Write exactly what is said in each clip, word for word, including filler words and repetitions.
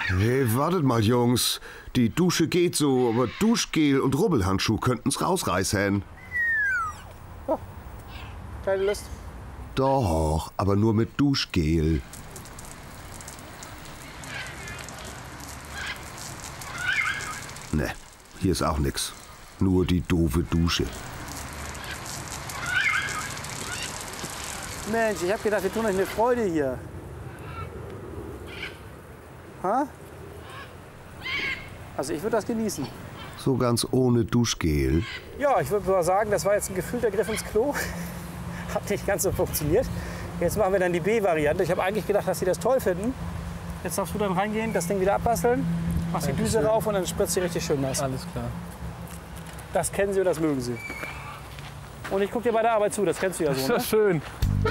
Hey, wartet mal, Jungs. Die Dusche geht so, aber Duschgel und Rubbelhandschuh könnten's rausreißen. Oh, keine Lust. Doch, aber nur mit Duschgel. Ne, hier ist auch nix. Nur die doofe Dusche. Mensch, ich hab gedacht, wir tun euch eine Freude hier. Ha? Also ich würde das genießen. So ganz ohne Duschgel? Ja, ich würde mal sagen, das war jetzt ein gefühlter Griff ins Klo. Hat nicht ganz so funktioniert. Jetzt machen wir dann die B-Variante. Ich habe eigentlich gedacht, dass Sie das toll finden. Jetzt darfst du dann reingehen, das Ding wieder abbasteln, machst die Düse rauf und dann spritzt sie richtig schön nass. Alles klar. Das kennen Sie und das mögen Sie. Und ich gucke dir bei der Arbeit zu, das kennst du ja so. Das ist ja schön.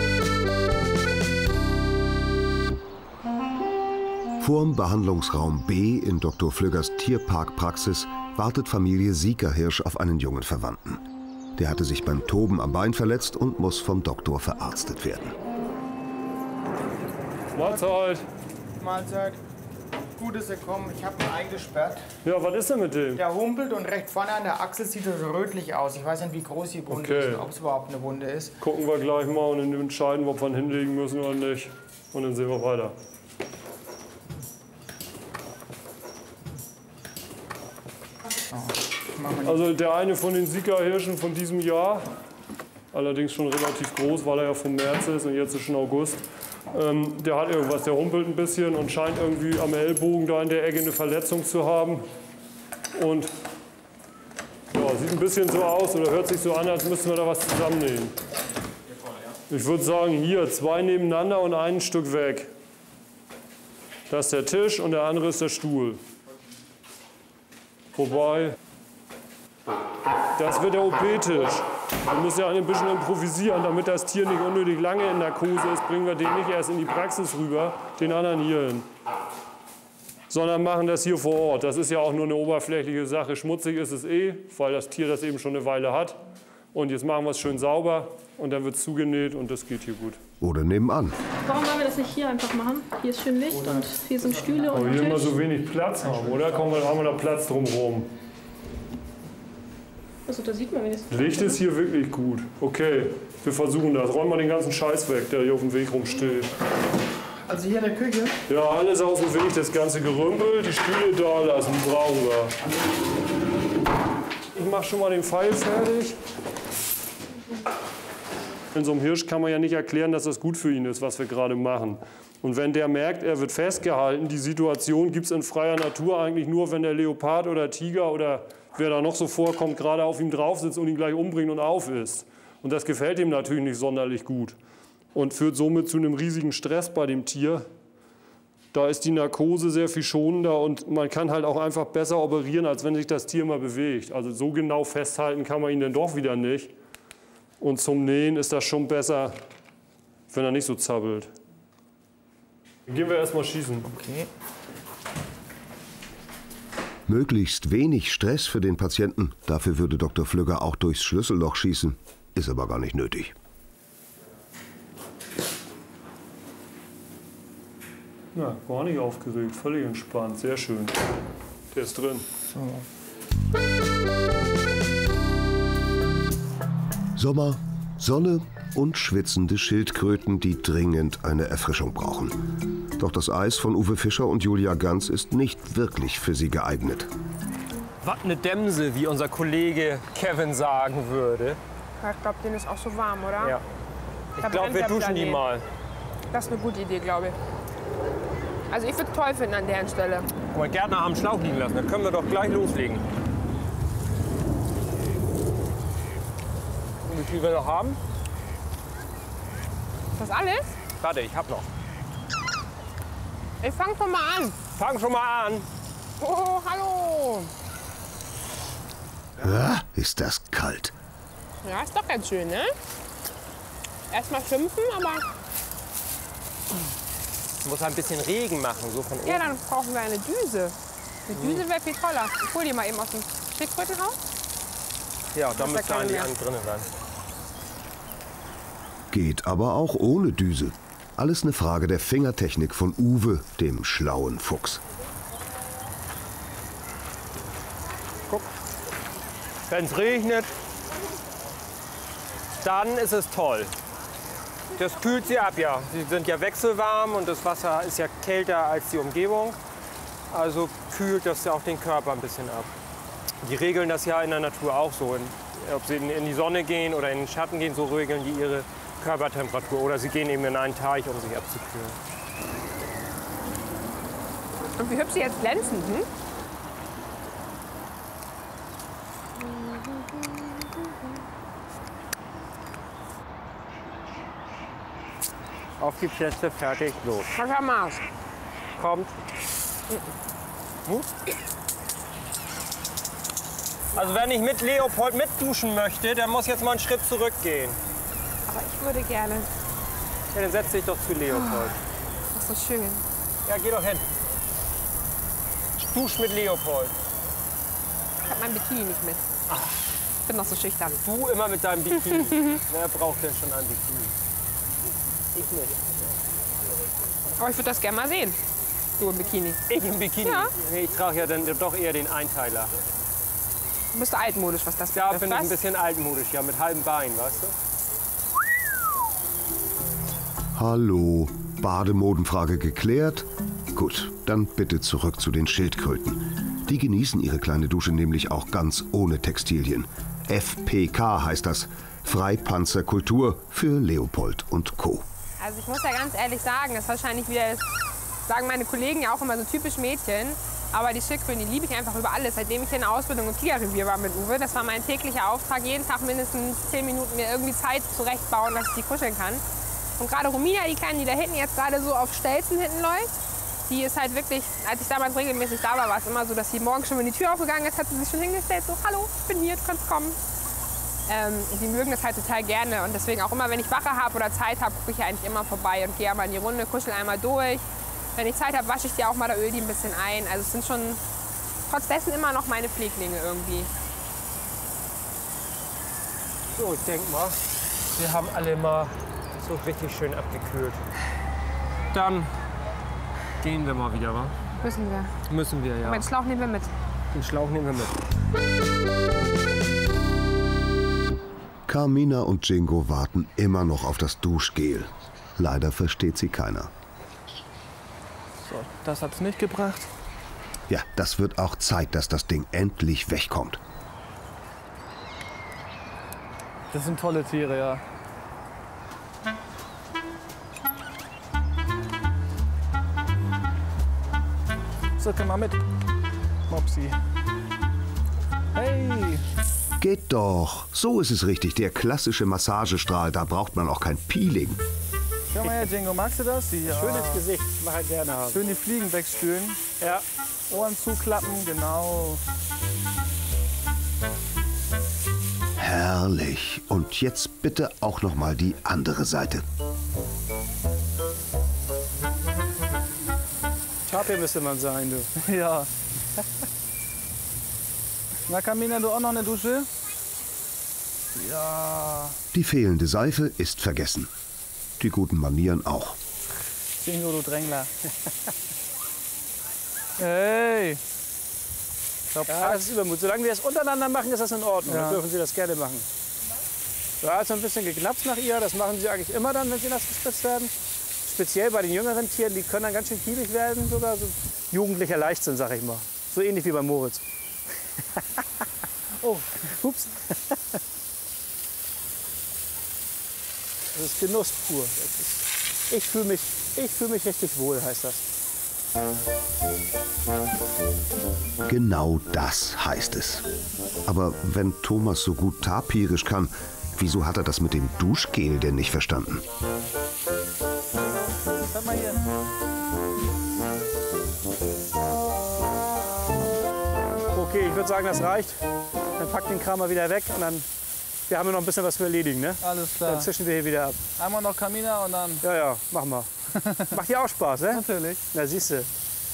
Vorm Behandlungsraum B in Doktor Flüggers Tierparkpraxis wartet Familie Siegerhirsch auf einen jungen Verwandten. Der hatte sich beim Toben am Bein verletzt und muss vom Doktor verarztet werden. Mahlzeit. Mahlzeit. Gut, dass Sie kommen. Ich habe ihn eingesperrt. Ja, was ist denn mit dem? Der humpelt und recht vorne an der Achsel sieht er so rötlich aus. Ich weiß nicht, wie groß die Wunde Okay. ist und ob es überhaupt eine Wunde ist. Gucken wir gleich mal und dann entscheiden, ob wir ihn hinlegen müssen oder nicht. Und dann sehen wir weiter. Also der eine von den Siegerhirschen von diesem Jahr, allerdings schon relativ groß, weil er ja vom März ist und jetzt ist schon August. Ähm, der hat irgendwas, der humpelt ein bisschen und scheint irgendwie am Ellbogen da in der Ecke eine Verletzung zu haben. Und ja, sieht ein bisschen so aus oder hört sich so an, als müssten wir da was zusammennähen. Ich würde sagen, hier zwei nebeneinander und ein Stück weg. Das ist der Tisch und der andere ist der Stuhl. Wobei, das wird der O P-Tisch. Wir müssen ja ein bisschen improvisieren, damit das Tier nicht unnötig lange in Narkose ist, bringen wir den nicht erst in die Praxis rüber, den anderen hier hin. Sondern machen das hier vor Ort. Das ist ja auch nur eine oberflächliche Sache. Schmutzig ist es eh, weil das Tier das eben schon eine Weile hat. Und jetzt machen wir es schön sauber und dann wird es zugenäht und das geht hier gut. Oder nebenan. Warum wollen wir das nicht hier einfach machen? Hier ist schön Licht und hier sind Stühle und Aber ein hier immer Tisch. so wenig Platz haben, oder? Kommen wir, haben wir da Platz drumherum. Also da sieht man wenigstens. Licht ist hier wirklich gut. Okay, wir versuchen das. Räumen wir den ganzen Scheiß weg, der hier auf dem Weg rumsteht. Also hier in der Küche? Ja, alles aus dem Weg, das ganze Gerümpel, die Stühle da lassen, die brauchen wir. Ich mache schon mal den Pfeil fertig. In so einem Hirsch kann man ja nicht erklären, dass das gut für ihn ist, was wir gerade machen. Und wenn der merkt, er wird festgehalten, die Situation gibt es in freier Natur eigentlich nur, wenn der Leopard oder Tiger oder wer da noch so vorkommt, gerade auf ihm drauf sitzt und ihn gleich umbringt und aufisst. Und das gefällt ihm natürlich nicht sonderlich gut und führt somit zu einem riesigen Stress bei dem Tier. Da ist die Narkose sehr viel schonender und man kann halt auch einfach besser operieren, als wenn sich das Tier mal bewegt. Also so genau festhalten kann man ihn dann doch wieder nicht. Und zum Nähen ist das schon besser, wenn er nicht so zappelt. Dann gehen wir erstmal schießen. Okay. Möglichst wenig Stress für den Patienten. Dafür würde Doktor Flügger auch durchs Schlüsselloch schießen. Ist aber gar nicht nötig. Na, war nicht aufgeregt, völlig entspannt, sehr schön. Der ist drin. So. Sommer, Sonne und schwitzende Schildkröten, die dringend eine Erfrischung brauchen. Doch das Eis von Uwe Fischer und Julia Ganz ist nicht wirklich für sie geeignet. Was eine Dämse, wie unser Kollege Kevin sagen würde. Ja, ich glaube, denen ist auch so warm, oder? Ja. Ich Da glaube, brennt wir der duschen die Planet. mal. Das ist eine gute Idee, glaube ich. Also ich würde es toll finden an der Stelle. Guck mal, Gärtner haben Schlauch liegen lassen. Dann können wir doch gleich loslegen. Wie viel wir noch haben? Das alles? Warte, ich hab noch. Ich fange schon mal an. Fang schon mal an. Oh, hallo. Ah, ist das kalt. Ja, ist doch ganz schön, ne? Erstmal schimpfen, aber Muss ein bisschen Regen machen, so von oben. ja, dann brauchen wir eine Düse. Eine Düse wäre viel toller. Ich hol die mal eben aus dem Schildkrötenhaus. Ja, da ist müsste ja keine eigentlich mehr. eine drin sein. Geht aber auch ohne Düse. Alles eine Frage der Fingertechnik von Uwe, dem schlauen Fuchs. Guck. Wenn es regnet, dann ist es toll. Das kühlt sie ab, ja. Sie sind ja wechselwarm und das Wasser ist ja kälter als die Umgebung. Also kühlt das ja auch den Körper ein bisschen ab. Die regeln das ja in der Natur auch so. In, ob sie in, in die Sonne gehen oder in den Schatten gehen, so regeln die ihre Körpertemperatur. Oder sie gehen eben in einen Teich, um sich abzukühlen. Und wie hübsch sie jetzt glänzen, hm? Auf die Plätze, fertig, los. Wasser Marsch. Kommt. Hm? Also wenn ich mit Leopold mitduschen möchte, der muss jetzt mal einen Schritt zurückgehen. Aber ich würde gerne. Ja, dann setz dich doch zu Leopold. Das ist so schön. Ja, geh doch hin. Dusch mit Leopold. Ich habe mein Bikini nicht mit. Ich bin noch so schüchtern. Du immer mit deinem Bikini. Wer braucht denn schon ein Bikini? Ich nicht. Aber ich würde das gerne mal sehen. Du im Bikini. Ich im Bikini? Ja. Nee, ich trage ja dann doch eher den Einteiler. Du bist altmodisch, was das Da betrifft. bin ich ein was? bisschen altmodisch, ja, mit halbem Bein, weißt du? Hallo, Bademodenfrage geklärt? Gut, dann bitte zurück zu den Schildkröten. Die genießen ihre kleine Dusche nämlich auch ganz ohne Textilien. F P K heißt das. Freipanzerkultur für Leopold und Co. Also ich muss ja ganz ehrlich sagen, das ist wahrscheinlich wieder, das sagen meine Kollegen ja auch immer so typisch Mädchen, aber die Schildkröten, die liebe ich einfach über alles. Seitdem ich in der Ausbildung im Tigerrevier war mit Uwe, das war mein täglicher Auftrag, jeden Tag mindestens zehn Minuten mir irgendwie Zeit zurechtbauen, dass ich die kuscheln kann. Und gerade Romina, die Kleine, die da hinten jetzt gerade so auf Stelzen hinten läuft, die ist halt wirklich, als ich damals regelmäßig da war, war es immer so, dass sie morgens schon, wenn die Tür aufgegangen ist, hat sie sich schon hingestellt, so, hallo, ich bin hier, du kannst kommen. Ähm, und die mögen das halt total gerne und deswegen auch immer, wenn ich Wache habe oder Zeit habe, gucke ich eigentlich immer vorbei und gehe einmal in die Runde, kuschel einmal durch. Wenn ich Zeit habe, wasche ich dir auch mal, da öl die ein bisschen ein. Also es sind schon trotz dessen immer noch meine Pfleglinge irgendwie. So, ich denke mal, wir haben alle mal so richtig schön abgekühlt. Dann gehen wir mal wieder, wa? Müssen wir. Müssen wir, ja. Aber den Schlauch nehmen wir mit. Den Schlauch nehmen wir mit. Carmina und Jingo warten immer noch auf das Duschgel. Leider versteht sie keiner. So, das hat's nicht gebracht. Ja, das wird auch Zeit, dass das Ding endlich wegkommt. Das sind tolle Tiere, ja. So, komm mal mit, Mopsi. Hey! Geht doch. So ist es richtig. Der klassische Massagestrahl. Da braucht man auch kein Peeling. Schau mal her, Jingo, magst du das? Ja. Schönes Gesicht, mache ich gerne haben. Schön die Fliegen wegspülen. Ja. Ohren zuklappen, genau. Herrlich. Und jetzt bitte auch noch mal die andere Seite. Tapir müsste man sein, du. Ja. Na, Carmina, du auch noch eine Dusche? Ja. Die fehlende Seife ist vergessen. Die guten Manieren auch. Jingo, du Drängler. Hey. Glaub, Ja, das ist Übermut. Solange wir es untereinander machen, ist das in Ordnung. Ja. Dann dürfen Sie das gerne machen. Da hat so ein bisschen geknapst nach ihr. Das machen Sie eigentlich immer dann, wenn Sie nass gespritzt werden. Speziell bei den jüngeren Tieren, die können dann ganz schön kiebig werden. Sogar so jugendlicher Leichtsinn, sag ich mal. So ähnlich wie bei Moritz. Oh, ups. Das ist Genuss pur. Das ist, ich fühle mich, ich fühl mich richtig wohl, heißt das. Genau das heißt es. Aber wenn Thomas so gut tapirisch kann, wieso hat er das mit dem Duschgel denn nicht verstanden? Sag mal hier. Okay, ich würde sagen, das reicht. Dann pack den Kram mal wieder weg und dann, wir haben ja noch ein bisschen was zu erledigen, ne? Alles Dann klar. zischen wir hier wieder ab. Einmal noch Carmina und dann... Ja, ja, machen wir. Macht dir auch Spaß, ne? Natürlich. Na, siehst du.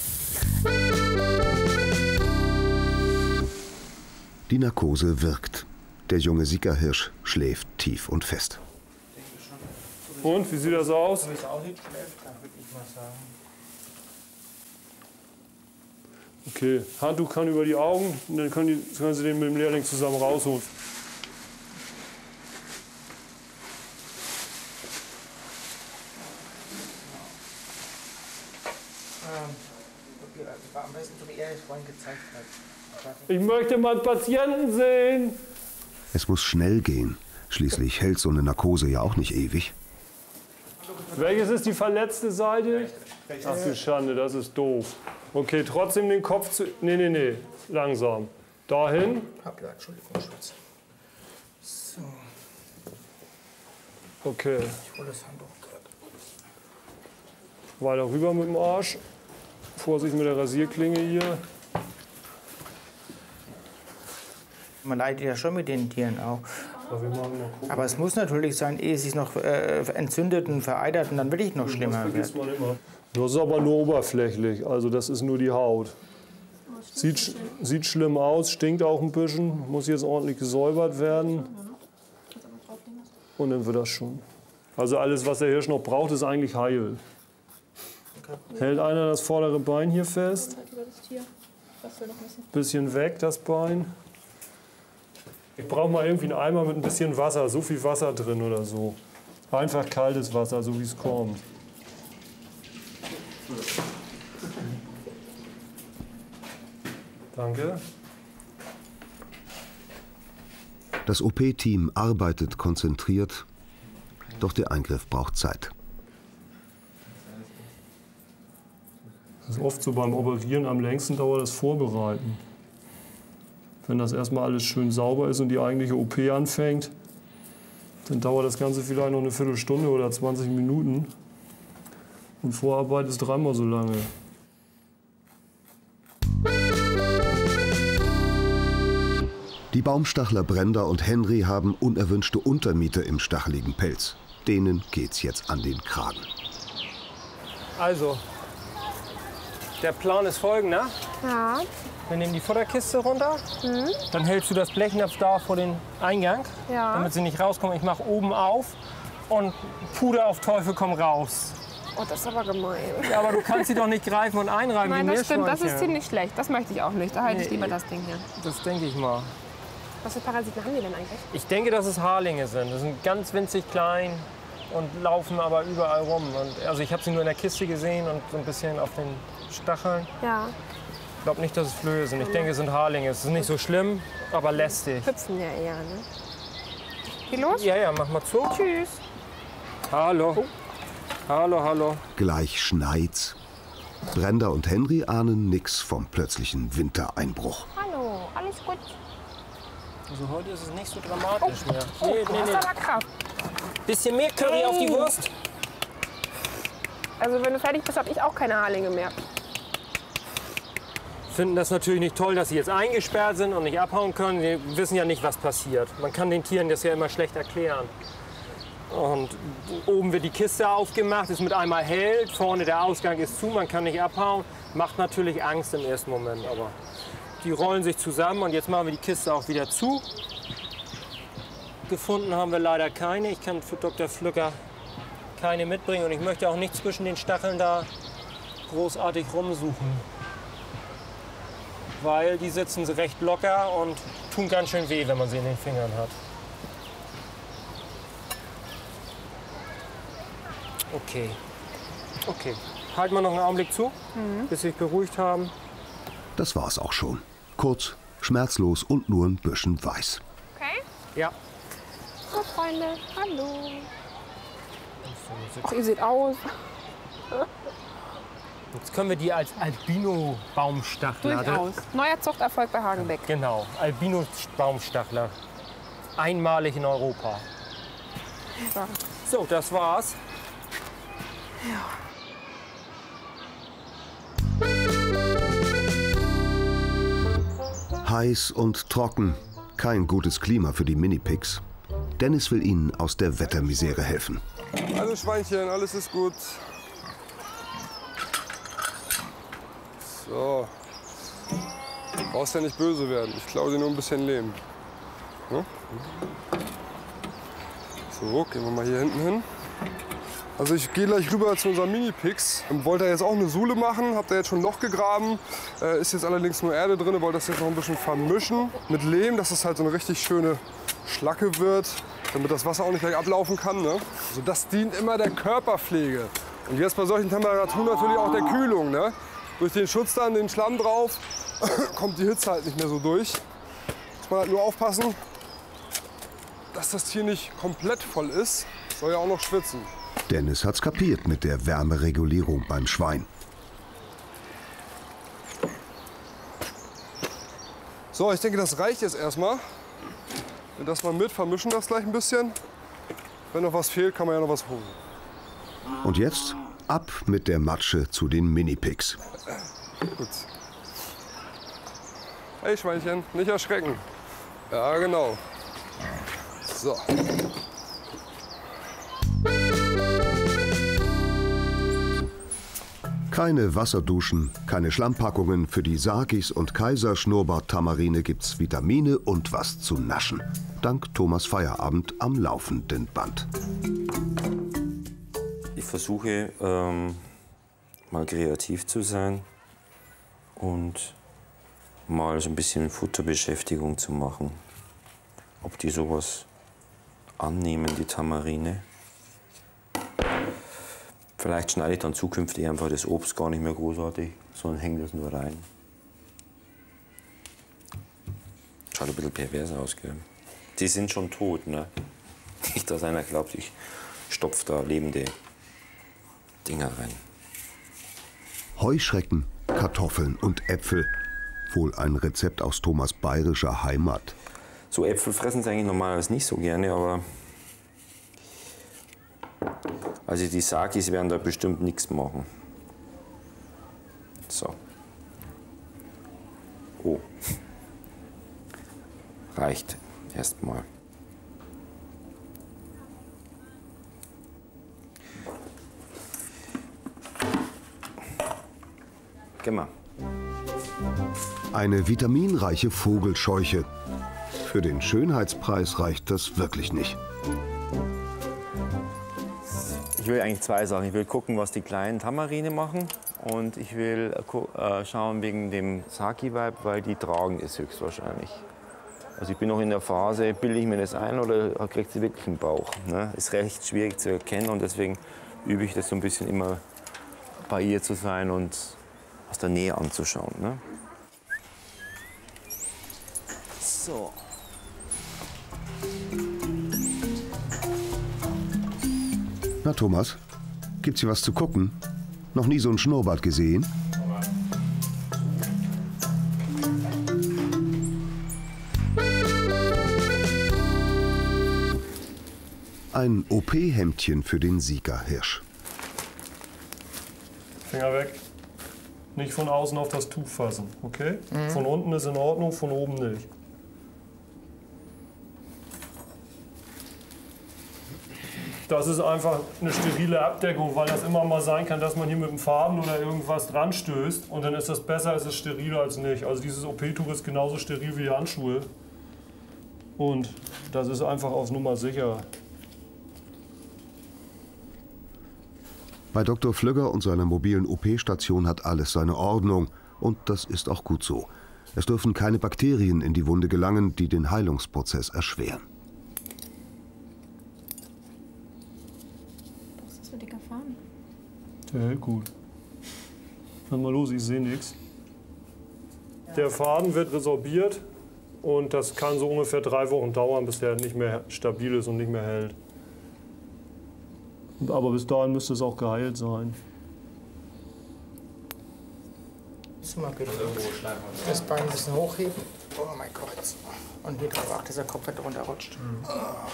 Die Narkose wirkt. Der junge Siegerhirsch schläft tief und fest. Und, wie sieht das aus? Okay, Handtuch kann über die Augen und dann können, die, können Sie den mit dem Lehrling zusammen rausholen. Ich möchte mal einen Patienten sehen. Es muss schnell gehen. Schließlich hält so eine Narkose ja auch nicht ewig. Welches ist die verletzte Seite? Ach du Schande, das ist doof. Okay, trotzdem den Kopf zu... Nee, nee, nee, langsam. Dahin. Hoppla, Entschuldigung, Schutz. So. Okay. Ich hole das Handtuch. Weiter rüber mit dem Arsch. Vorsicht mit der Rasierklinge hier. Man leidet ja schon mit den Tieren auch. Aber, wir machen mal gucken. Aber es muss natürlich sein, ehe es sich noch äh, entzündet und vereitert und dann wirklich noch schlimmer Das vergisst wird. man immer. Das ist aber nur oberflächlich, also das ist nur die Haut. Sieht, sieht schlimm aus, stinkt auch ein bisschen, muss jetzt ordentlich gesäubert werden. Und dann wird das schon. Also alles, was der Hirsch noch braucht, ist eigentlich heil. Hält einer das vordere Bein hier fest. Bisschen weg, das Bein. Ich brauche mal irgendwie einen Eimer mit ein bisschen Wasser, so viel Wasser drin oder so. Einfach kaltes Wasser, so wie es kommt. Danke. Das O P-Team arbeitet konzentriert, doch der Eingriff braucht Zeit. Das ist oft so beim Operieren, am längsten dauert das Vorbereiten. Wenn das erstmal alles schön sauber ist und die eigentliche O P anfängt, dann dauert das Ganze vielleicht noch eine Viertelstunde oder zwanzig Minuten. Und Vorarbeit ist dreimal so lange. Die Baumstachler Brenda und Henry haben unerwünschte Untermieter im stacheligen Pelz. Denen geht's jetzt an den Kragen. Also, der Plan ist folgender. Ja. Wir nehmen die Futterkiste runter, Mhm. dann hältst du das Blechnapf da vor den Eingang, Ja. damit sie nicht rauskommen. Ich mache oben auf und Puder auf Teufel komm raus. Oh, das ist aber gemein. Ja, aber du kannst sie doch nicht greifen und einreiben Nein, wie das stimmt. Das ist Meerschweinchen. ziemlich schlecht. Das möchte ich auch nicht. Da halte ich Nee. lieber das Ding hier. Das denke ich mal. Was für Parasiten haben die denn eigentlich? Ich denke, dass es Haarlinge sind. Das sind ganz winzig klein und laufen aber überall rum. Und, also ich habe sie nur in der Kiste gesehen und so ein bisschen auf den Stacheln. Ja. Ich glaube nicht, dass es Flöhe sind. Ich denke, es sind Haarlinge. Es ist nicht so schlimm, aber lästig. Hüpfen ja eher, ne? Geh los? Ja, ja, mach mal zu. Tschüss. Hallo. Hallo, hallo. Gleich schneit's. Brenda und Henry ahnen nix vom plötzlichen Wintereinbruch. Hallo, alles gut? Also heute ist es nicht so dramatisch mehr. Oh, Nee, du nee, hast nee. aber Kraft. Bisschen mehr Curry auf die Wurst. Also wenn du fertig bist, habe ich auch keine Haarlinge mehr. Finden das natürlich nicht toll, dass sie jetzt eingesperrt sind und nicht abhauen können. Sie wissen ja nicht, was passiert. Man kann den Tieren das ja immer schlecht erklären. Und oben wird die Kiste aufgemacht, ist mit einmal hell, vorne der Ausgang ist zu, man kann nicht abhauen. Macht natürlich Angst im ersten Moment, aber die rollen sich zusammen und jetzt machen wir die Kiste auch wieder zu. Gefunden haben wir leider keine. Ich kann für Doktor Flücker keine mitbringen und ich möchte auch nicht zwischen den Stacheln da großartig rumsuchen. Weil die sitzen recht locker und tun ganz schön weh, wenn man sie in den Fingern hat. Okay. Okay. Halten wir noch einen Augenblick zu, Mhm. bis sie sich beruhigt haben. Das war's auch schon. Kurz, schmerzlos und nur ein bisschen weiß. Okay? Ja. So, Freunde, hallo. Ach, ihr seht aus. Jetzt können wir die als Albino-Baumstachler. Durchaus. Neuer Zuchterfolg bei Hagenbeck. Genau, Albino-Baumstachler. Einmalig in Europa. Ja. So, das war's. Heiß und trocken. Kein gutes Klima für die Minipigs. Dennis will ihnen aus der Wettermisere helfen. Also Schweinchen, alles ist gut. So. Du brauchst ja nicht böse werden. Ich klaue dir nur ein bisschen Lehm. Ne? So, gehen wir mal hier hinten hin. Also ich gehe gleich rüber zu unserem Mini-Pix. Wollte da jetzt auch eine Sohle machen, habe da jetzt schon ein Loch gegraben. Äh, ist jetzt allerdings nur Erde drin, wollte das jetzt noch ein bisschen vermischen mit Lehm, dass es halt so eine richtig schöne Schlacke wird, damit das Wasser auch nicht gleich ablaufen kann. Ne? Also das dient immer der Körperpflege. Und jetzt bei solchen Temperaturen natürlich auch der Kühlung. Ne? Durch den Schutz dann, den Schlamm drauf, kommt die Hitze halt nicht mehr so durch. Muss man halt nur aufpassen, dass das Tier nicht komplett voll ist. Soll ja auch noch schwitzen. Dennis hat's kapiert mit der Wärmeregulierung beim Schwein. So, ich denke, das reicht jetzt erstmal. Nimm das mal mit, vermischen das gleich ein bisschen. Wenn noch was fehlt, kann man ja noch was holen. Und jetzt ab mit der Matsche zu den Mini-Pix. Gut. Hey Schweinchen, nicht erschrecken. Ja, genau. So. Keine Wasserduschen, keine Schlammpackungen. Für die Sakis und Kaiser-Schnurrbart-Tamarine gibt's Vitamine und was zu naschen. Dank Thomas Feierabend am laufenden Band. Ich versuche ähm, mal kreativ zu sein und mal so ein bisschen Futterbeschäftigung zu machen. Ob die sowas annehmen, die Tamarine. Vielleicht schneide ich dann zukünftig einfach das Obst gar nicht mehr großartig, sondern hänge das nur rein. Schaut ein bisschen pervers aus, gell? Die sind schon tot, ne? Nicht, dass einer glaubt, ich stopfe da lebende Dinger rein. Heuschrecken, Kartoffeln und Äpfel. Wohl ein Rezept aus Thomas' bayerischer Heimat. So Äpfel fressen sie eigentlich normalerweise nicht so gerne, aber also die Sakis werden da bestimmt nichts machen. So. Oh. Reicht erstmal. Geh mal. Eine vitaminreiche Vogelscheuche. Für den Schönheitspreis reicht das wirklich nicht. Ich will eigentlich zwei Sachen. Ich will gucken, was die kleinen Tamarine machen. Und ich will äh, schauen wegen dem Saki-Vibe, weil die tragen es höchstwahrscheinlich. Also ich bin noch in der Phase, bilde ich mir das ein oder kriegt sie wirklich einen Bauch. Ne? Ist recht schwierig zu erkennen und deswegen übe ich das so ein bisschen immer bei ihr zu sein und aus der Nähe anzuschauen. Ne? So. Na Thomas, gibt's hier was zu gucken? Noch nie so ein Schnurrbart gesehen? Ein O P-Hemdchen für den Siegerhirsch. Finger weg. Nicht von außen auf das Tuch fassen, okay? Mhm. Von unten ist in Ordnung, von oben nicht. Das ist einfach eine sterile Abdeckung, weil das immer mal sein kann, dass man hier mit dem Faden oder irgendwas dran stößt. Und dann ist das besser, es ist steriler als nicht. Also dieses O P-Tuch ist genauso steril wie die Handschuhe. Und das ist einfach auf Nummer sicher. Bei Doktor Flügger und seiner mobilen O P-Station hat alles seine Ordnung. Und das ist auch gut so. Es dürfen keine Bakterien in die Wunde gelangen, die den Heilungsprozess erschweren. Was ist das für dicker Faden? Der hält gut. Dann mal los, ich sehe nichts. Der Faden wird resorbiert und das kann so ungefähr drei Wochen dauern, bis der nicht mehr stabil ist und nicht mehr hält. Aber bis dahin müsste es auch geheilt sein. Müssen wir bitte das Bein ein bisschen hochheben. Oh mein Gott. Und hier drauf achten, dass der Kopf nicht runterrutscht. Mhm.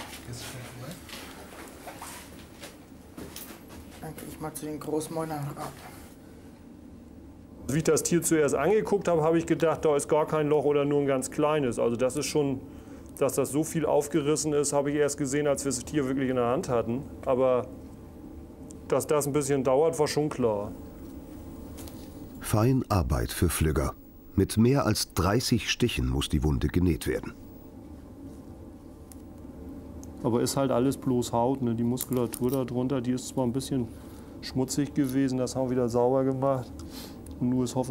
Dann gehe ich mal zu den Großmäulern ab. Wie ich das Tier zuerst angeguckt habe, habe ich gedacht, da ist gar kein Loch oder nur ein ganz kleines. Also das ist schon, dass das so viel aufgerissen ist, habe ich erst gesehen, als wir das Tier wirklich in der Hand hatten. Aber dass das ein bisschen dauert, war schon klar. Feinarbeit für Flügger. Mit mehr als dreißig Stichen muss die Wunde genäht werden. Aber ist halt alles bloß Haut. Ne? Die Muskulatur darunter, die ist zwar ein bisschen schmutzig gewesen, das haben wir wieder sauber gemacht. Und nur ist hoffentlich